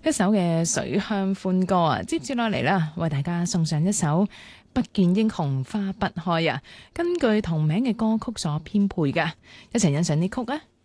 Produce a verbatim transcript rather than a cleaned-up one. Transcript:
一首嘅水鄉歡歌啊，接住落嚟啦，為大家送上一首不見英雄花不開啊，根據同名嘅歌曲所編配嘅，一齊欣賞呢曲啊！